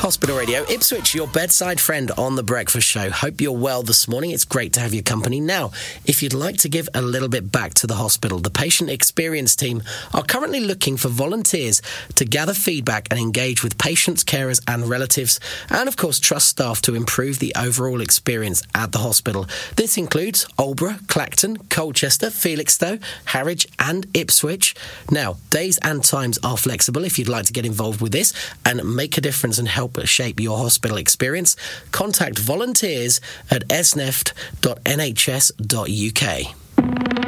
Hospital Radio, Ipswich, your bedside friend on The Breakfast Show. Hope you're well this morning. It's great to have your company. Now, if you'd like to give a little bit back to the hospital, the Patient Experience team are currently looking for volunteers to gather feedback and engage with patients, carers and relatives, and of course trust staff to improve the overall experience at the hospital. This includes Aldeburgh, Clacton, Colchester, Felixstowe, Harwich and Ipswich. Now, days and times are flexible if you'd like to get involved with this and make a difference and help shape your hospital experience. Contact volunteers at esneft.nhs.uk.